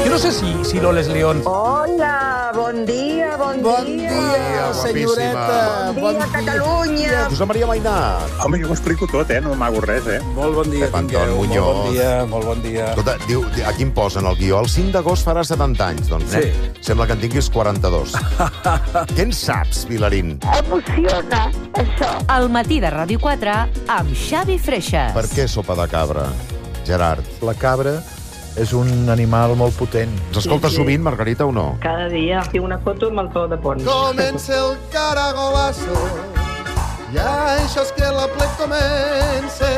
no sé si Loles León... Hola, bon dia, Bon dia, senyoreta. Bon dia, Catalunya. Josep Maria Mainat. Home, jo m'ho explico tot, no m'amago res, Molt bon dia, Pep Anton tingueu. Muñoz. Molt bon dia. Escolta, diu, aquí em posen el guió. El 5 d'agost farà 70 anys. Doncs Sí. sembla que en tinguis 42. Què en saps, Vilarín? Emociona, això. El matí de Ràdio 4 amb Xavi Freixas. Per què sopa de cabra, Gerard? La cabra és un animal molt potent. Ens escoltes sovint, Margarita, o no? Cada dia tinc una foto amb el Pau de Pont. Comença el caragolazo, ja això és que la plec comença.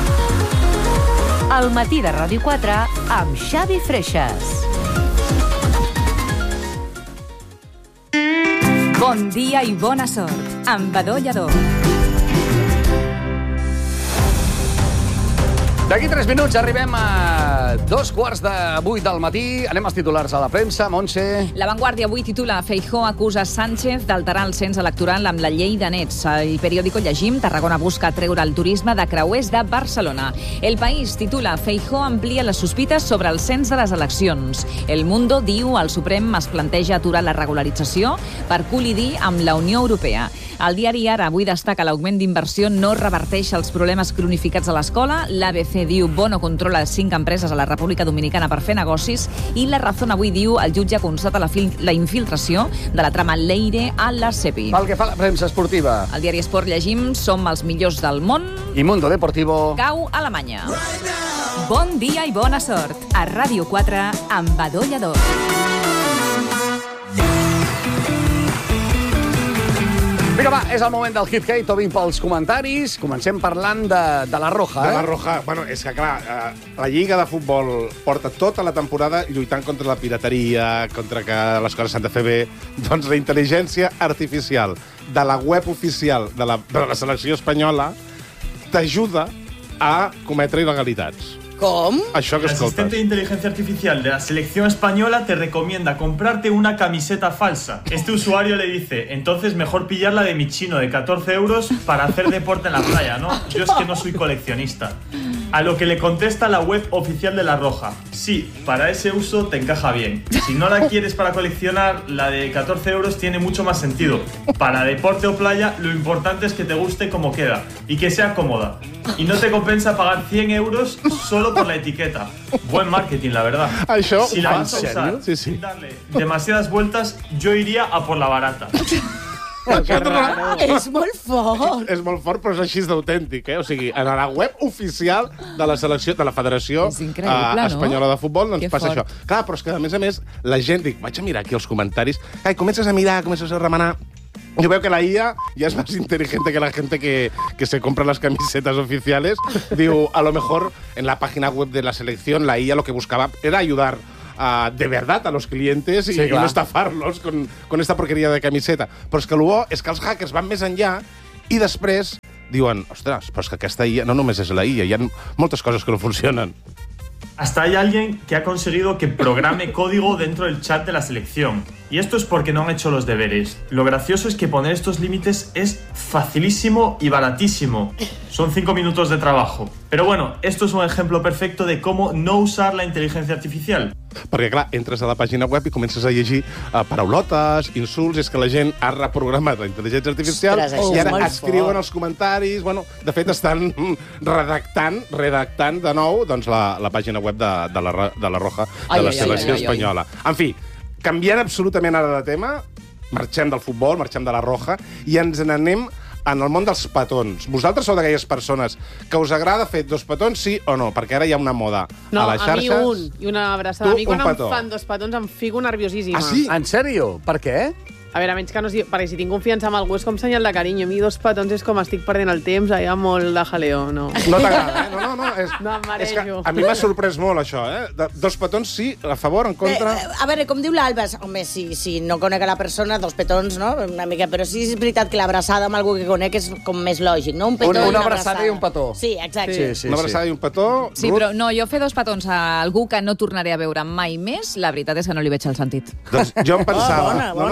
El matí de Ràdio 4 amb Xavi Freixas. Bon dia i bona sort, amb Badó Lledó. D'aquí 3 minuts arribem a 7:45 del matí. Anem als titulars a la premsa. Montse... La Vanguardia avui titula Feijóo acusa Sánchez d'alterar el cens electoral amb la llei de nets. El periòdico llegim Tarragona busca treure el turisme de creuers de Barcelona. El País titula Feijóo amplia les sospites sobre el cens de les eleccions. El Mundo diu el Suprem es planteja aturar la regularització per col·lidir amb la Unió Europea. El diari Ara avui destaca l'augment d'inversió no reverteix els problemes cronificats a l'escola. L'ABC diu Bono controla 5 empreses a la República Dominicana per fer negocis i La Razón avui diu el jutge constata la infiltració de la trama Leire a la SEPI. Pel que fa a la premsa esportiva. Al diari Esport llegim som els millors del món. I Mundo Deportivo. Cau Alemanya. Bon dia i bona sort. A Ràdio 4 amb Badó Lledó. Vinga, va, és el moment del Hit Hate. Obrim pels comentaris. Comencem parlant de la Roja. De la Roja. Bueno, és que, clar, la Lliga de Futbol porta tota la temporada lluitant contra la pirateria, contra que les coses s'han de fer bé. Doncs la intel·ligència artificial de la web oficial de la selecció espanyola t'ajuda a cometre il·legalitats. Com? Això que El escoltes. asistente de inteligencia artificial de la selección española te recomienda comprarte una camiseta falsa. Este usuario le dice, entonces mejor pillarla de mi chino de 14 euros para hacer deporte en la playa, ¿no? Yo es que no soy coleccionista. A lo que le contesta la web oficial de La Roja. Sí, para ese uso te encaja bien. Si no la quieres para coleccionar, la de 14 euros tiene mucho más sentido. Para deporte o playa, lo importante es que te guste como queda y que sea cómoda. Y no te compensa pagar 100 euros solo por la etiqueta. Buen marketing, la verdad. Això Si la ho fa, vas a en usar sèrio? Sí, sí. sin darle demasiadas vueltas, yo iría a por la barata. És molt fort. És molt fort, però és així d'autèntic, O sigui, en la web oficial de la selecció, de la Federació És increïble, no? Espanyola de Futbol, doncs Que passa fort. això. Clar, però és que, a més, la gent, dic, vaig a mirar aquí els comentaris, i comences a mirar, comences a remenar. Yo veo que la IA ya es más inteligente que la gente que se compra las camisetas oficiales. Digo, a lo mejor en la página web de la selección, la IA lo que buscaba era ayudar de verdad a los clientes y no estafarlos con esta porqueria de camiseta. Però és que el bo és que els hackers van més enllà i després diuen, ostres, però és que aquesta IA no només és la IA, hi ha moltes coses que no funcionen. Hasta hay alguien que ha conseguido que programe código dentro del chat de la selección. Y esto es porque no han hecho los deberes. Lo gracioso es que poner estos límites es facilísimo y baratísimo. Son 5 minutos de trabajo. Pero bueno, esto es un ejemplo perfecto de cómo no usar la inteligencia artificial. Perquè, clar, entres a la pàgina web i comences a llegir paraulotes, insults, és que la gent ha reprogramat la intel·ligència artificial. Ostres, això i és ara molt escriuen fort. els comentaris. Bueno, de fet, estan redactant de nou doncs, la pàgina web de la Roja, de la selecció espanyola. En fi, canviant absolutament ara de tema, marxem del futbol, marxem de la Roja i ens n'anem en el món dels petons. Vosaltres sou d'aquelles persones que us agrada fer 2 petons, sí o no? Perquè ara hi ha una moda No, a les xarxes. a mi un i una abraçada. Tu, A mi quan un em petó. fan 2 petons em fico nerviosíssima. Ah, sí? En sèrio? Per què? A veure, a menys que no sigui... Perquè si tinc confiança amb algú és com senyal de carinyo. A mi 2 petons és com estic perdent el temps, hi ha molt de jaleo, no? No t'agrada, No. No, em És que marejo. a mi m'ha sorprès molt, això, 2 petons, sí, a favor, en contra... A veure, com diu l'Alba, home, si no conec a la persona, 2 petons, no? Una mica, però sí és veritat que l'abraçada amb algú que conec és com més lògic, no? Un petó i Una abraçada i un petó. Sí, exacte. Una abraçada i un petó... Sí, però no, jo fer 2 petons a algú que no tornaré a veure mai més, la veritat és que no li veig el sentit. Doncs jo em pensava... bona aquesta,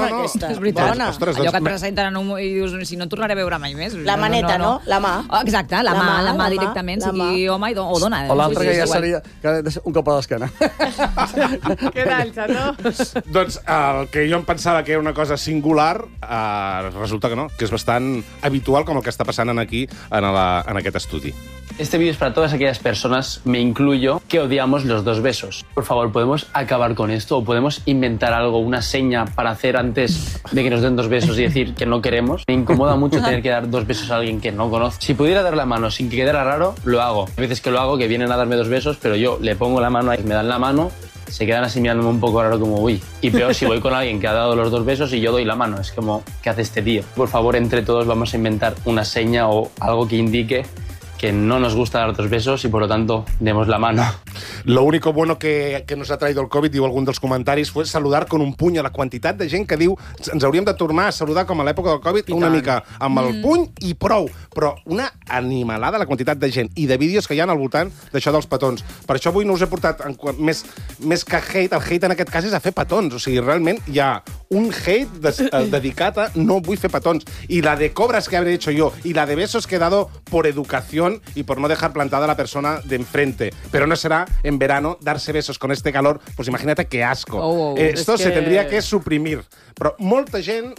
És veritat. Bona. Ostres, Allò que et doncs, presenten i dius, si no et tornaré a veure mai més. La maneta, no? La mà. Exacte, la mà directament, la mà. sigui home o dona. O l'altre que ja igual. seria un cop a l'esquena. Què tal, Xato? Doncs el que jo em pensava que era una cosa singular, resulta que no, que és bastant habitual com el que està passant aquí en aquest estudi. Este vídeo es para todas aquellas personas, me incluyo, que odiamos los dos besos. Por favor, ¿podemos acabar con esto? ¿O podemos inventar algo, una seña para hacer antes de que nos den 2 besos y decir que no queremos? Me incomoda mucho tener que dar 2 besos a alguien que no conozco. Si pudiera dar la mano sin que quedara raro, lo hago. Hay veces que lo hago, que vienen a darme 2 besos, pero yo le pongo la mano ahí, me dan la mano, se quedan así mirándome un poco raro como, uy. Y peor si voy con alguien que ha dado los 2 besos y yo doy la mano. Es como, ¿qué hace este tío? Por favor, entre todos vamos a inventar una seña o algo que indique que no nos gusta dar 2 besos y por lo tanto demos la mano. Lo único bueno que nos ha traído el Covid, diu algun dels comentaris, fue saludar con un puny. A la quantitat de gent que diu ens hauríem de tornar a saludar com a l'època del Covid, una mica amb el puny i prou. Però una animalada la quantitat de gent i de vídeos que hi ha al voltant d'això dels petons. Per això avui no us he portat més que hate. El hate en aquest cas és a fer petons. O sigui, realment hi ha un hate dedicat a no vull fer petons. I la de cobras que habré hecho yo y la de besos que he dado por educación y por no dejar plantada a la persona de enfrente. Pero no será en verano darse besos con este calor, pues imagínate qué asco. Esto se tendría que suprimir. Però molta gent,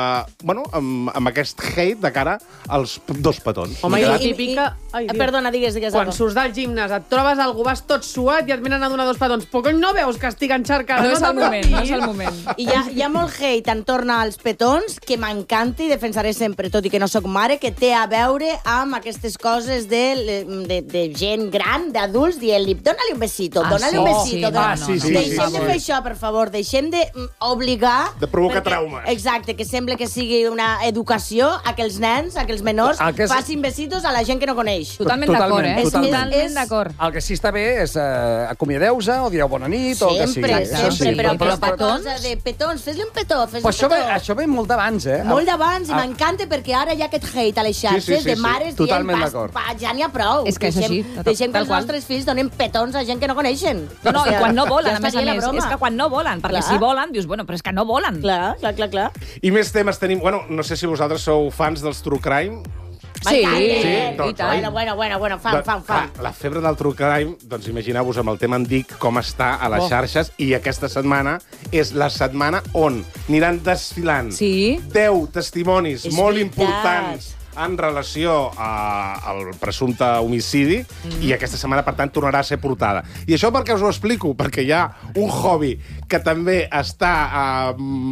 amb aquest hate de cara als 2 petons. Home, i la típica... Perdona, digues. Quan surts del gimnàs, et trobes algú, vas tot suat i et venen a donar 2 petons. Però no veus que estic encharcada? No és el moment, no és el moment. I hi ha molt hate entorn als petons que m'encanta i defensaré sempre, tot i que no sóc mare, que té a veure amb aquestes coses de gent gran, d'adults, dient-li, dóna-li un besito, dóna-li un besito. Deixem de fer això, per favor. Deixem d'obligar... De provocar traumes. Exacte, que sembla que sigui una educació a que els nens, a que els menors facin besitos a la gent que no coneix. Totalment d'acord, Totalment d'acord. El que sí està bé és acomiadeu-se o dieu bona nit o el que sigui. Sempre, però petons, fes-li un petó, Això ve molt d'abans, Molt d'abans, i m'encanta perquè ara hi ha aquest hate a les xarxes de mares dient, ja n'hi ha prou. És que és així. Deixem que els nostres fills donen petons a gent que no coneixen. No, i quan no volen, a més a més. És que quan no volen, perquè si volen, dius, bueno, però és que no volen. Clar. I més temes tenim... Bueno, no sé si vosaltres sou fans dels True Crime. Sí, i tant. Bueno, fan. La febre del True Crime, doncs imagineu-vos amb el tema antic com està a les xarxes, i aquesta setmana és la setmana on aniran desfilant 10 testimonis molt importants en relació al presumpte homicidi, i aquesta setmana, per tant, tornarà a ser portada. I això per què us ho explico? Perquè hi ha un hobby que també està...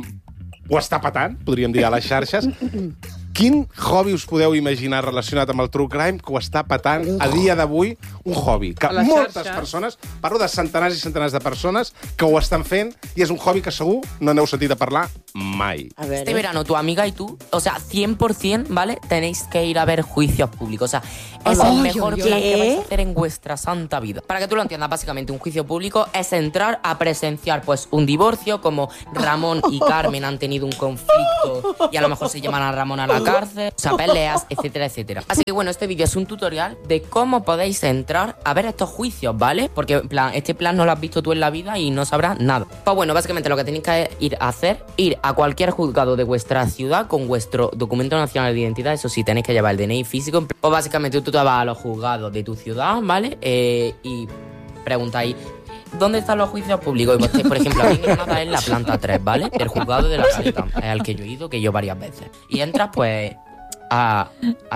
ho està patant, podríem dir, a les xarxes. Quin hobby us podeu imaginar relacionat amb el True Crime que ho està patant a dia d'avui? Un hobby que moltes persones, parlo de centenars i centenars de persones, que ho estan fent, i és un hobby que segur no n'heu sentit a parlar mai. Este verano tu amiga y tú, o sea, 100%, ¿vale? Tenéis que ir a ver juicios públicos. O sea, es el mejor plan que vais a hacer en vuestra santa vida. Para que tú lo entiendas, básicamente un juicio público es entrar a presenciar pues un divorcio, como Ramón y Carmen han tenido un conflicto y a lo mejor se llevan a Ramón a la cárcel, o sea, peleas, etcétera, etcétera. Así que bueno, este vídeo es un tutorial de cómo podéis entrar a ver estos juicios, ¿vale? Porque en plan, este plan no lo has visto tú en la vida y no sabrás nada. Pues bueno, básicamente lo que tenéis que ir a hacer, ir a cualquier juzgado de vuestra ciudad con vuestro documento nacional de identidad. Eso sí, tenéis que llevar el DNI físico. Pues básicamente tú te vas a los juzgados de tu ciudad, ¿vale? Y preguntáis, ¿dónde están los juicios públicos? Y pues, por ejemplo, aquí en Granada es la planta 3, ¿vale? El juzgado de la Caleta, es al que yo he ido, que yo varias veces. Y entras, pues, a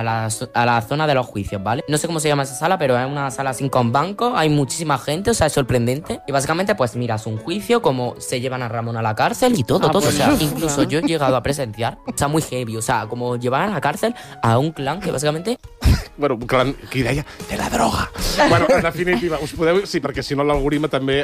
la zona de los juicios, ¿vale? No sé cómo se llama esa sala, pero es una sala así con bancos, hay muchísima gente, o sea, es sorprendente. Y básicamente, pues, miras un juicio, como se llevan a Ramón a la cárcel y todo. O sea, incluso yo he llegado a presenciar, o sea, muy heavy, o sea, como llevar a la cárcel a un clan que básicamente... Bueno, un clan que deia de la droga. Bueno, en definitiva, us podeu... Sí, perquè si no l'algoritme també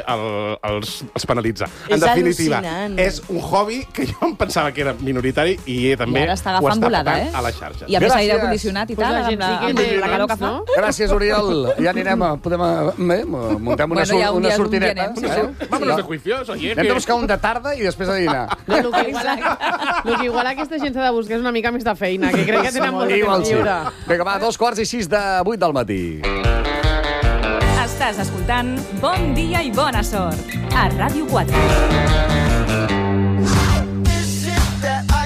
els penalitza. En definitiva, és un hobby que jo em pensava que era minoritari i també ho està patant a la xarxa. I a més aire condicionat i tal, amb la calor que fa. Gràcies, Oriol. Ja anirem, muntem una sortideta. Vámonos de juicios, oye. Anem a buscar un de tarda i després a dinar. El que igual aquesta gent s'ha de buscar és una mica més de feina, que crec que tenen molt de temps lliure. Vinga, va, 2:06 de 8 del matí. Estàs escoltant Bon Dia i Bona Sort a Ràdio 4.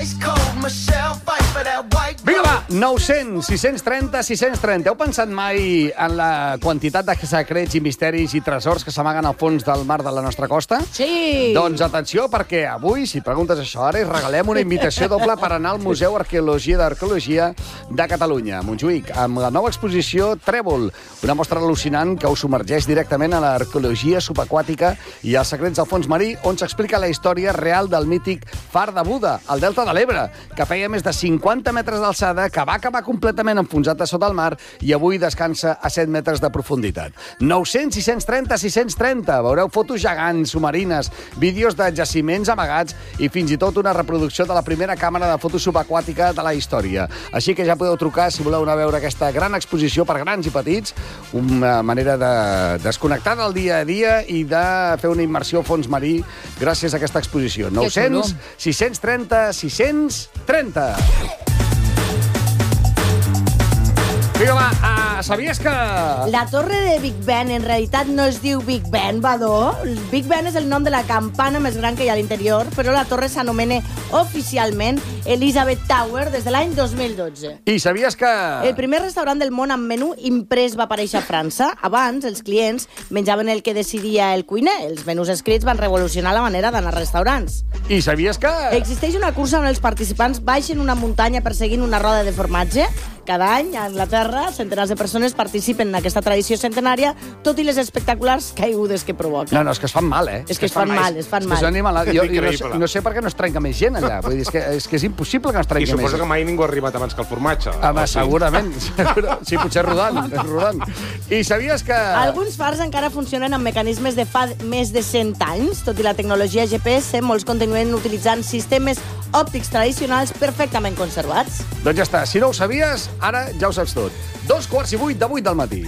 900, 630, 630. Heu pensat mai en la quantitat de secrets i misteris i tresors que s'amaguen al fons del mar de la nostra costa? Sí! Doncs atenció, perquè avui, si preguntes això ara, regalem una invitació doble per anar al Museu d'Arqueologia de Catalunya, a Montjuïc, amb la nova exposició Trèvol, una mostra al·lucinant que us submergeix directament a l'arqueologia subaquàtica i als secrets del fons marí, on s'explica la història real del mític Far de Buda, al Delta de l'Ebre, que feia més de 50 metres d'alçada, que va acabar completament enfonsat a sota el mar i avui descansa a 7 metres de profunditat. 900, 630, 630. Veureu fotos gegants, submarines, vídeos de jaciments amagats i fins i tot una reproducció de la primera càmera de foto subaquàtica de la història. Així que ja podeu trucar si voleu anar a veure aquesta gran exposició per grans i petits, una manera de desconnectar del dia a dia i de fer una immersió a fons marí gràcies a aquesta exposició. 900, 630, 630. Vinga, va, sabies que... La torre de Big Ben en realitat no es diu Big Ben, Badó. Big Ben és el nom de la campana més gran que hi ha a l'interior, però la torre s'anomena oficialment Elizabeth Tower des de l'any 2012. I sabies que... El primer restaurant del món amb menú imprès va aparèixer a França. Abans, els clients menjaven el que decidia el cuiner. Els menús escrits van revolucionar la manera d'anar a restaurants. I sabies que... Existeix una cursa on els participants baixen una muntanya perseguint una roda de formatge. Cada any, a Anglaterra, centenars de persones participen en aquesta tradició centenària, tot i les espectaculars caigudes que provoca. No, és que es fan mal, eh? És que es fan mal. És que animal. Jo no sé per què no es trenca més gent allà. Vull dir, és que és impossible que no es trenqui més. I suposo que mai ningú ha arribat abans que el formatge. Home, segurament. Sí, potser rodant. I sabies que... Alguns fars encara funcionen amb mecanismes de fa més de 100 anys. Tot i la tecnologia GPS, molts continuen utilitzant sistemes òptics tradicionals perfectament conservats. Doncs ja està. Si no ho sabies, ara ja ho saps tot. 7:45 de 8 del matí.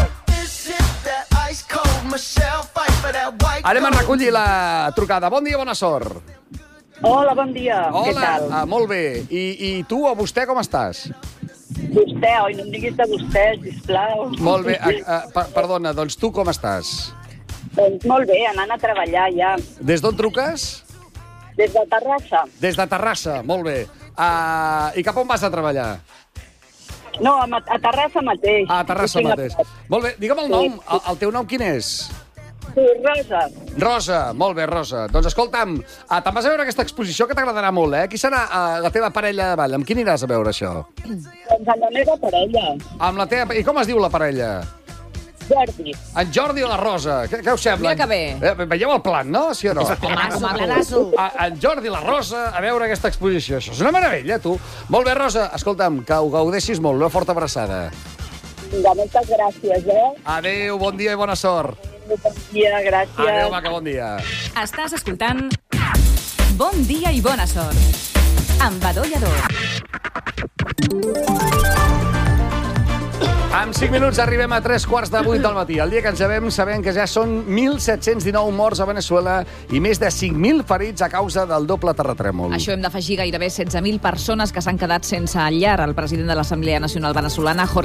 Anem a recollir la trucada. Bon dia, bona sort. Hola, bon dia. Hola. Què tal? Molt bé. I tu o vostè com estàs? Vostè, oi? No em diguis de vostè, sisplau. Molt bé. Perdona, doncs tu com estàs? Doncs molt bé, anant a treballar ja. Des d'on truques? Des de Terrassa. Des de Terrassa, molt bé. I cap on vas a treballar? No, a Terrassa mateix. A Terrassa mateix. Molt bé, digue'm el nom. El teu nom quin és? Sí, Rosa. Rosa, molt bé, Rosa. Doncs escolta'm, te'n vas a veure aquesta exposició que t'agradarà molt, eh? Qui serà la teva parella de ball? Amb qui aniràs a veure això? Doncs amb la meva parella. Amb la teva... I com es diu la parella? Jordi. En Jordi o la Rosa? Què us sembla? Mira que bé. Veieu el plan, no? Sí o no? Planasso. En Jordi i la Rosa a veure aquesta exposició. Això és una meravella, tu. Molt bé, Rosa. Escolta'm, que ho gaudeixis molt. Una forta abraçada. Vinga, moltes gràcies, eh? Adéu, bon dia i bona sort. Bon dia, gràcies. Adéu, maca, bon dia. Estàs escoltant Bon dia i bona sort amb Badó Lladó. En 5 minuts arribem a 7:45 del matí. El dia que ens llevem sabem que ja són 1.719 morts a Venezuela i més de 5.000 ferits a causa del doble terratrèmol. Això hem d'afegir gairebé 16.000 persones que s'han quedat sense llar. El president de l'Assemblea Nacional Venezolana, Jorge